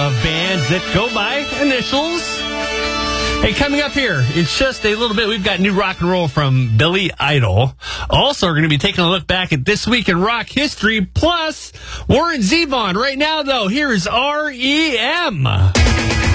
of bands that go by initials. Hey, coming up here, it's just a little bit. We've got new rock and roll from Billy Idol. Also, we're going to be taking a look back at This Week in Rock History, plus Warren Zevon. Right now, though, here is R.E.M.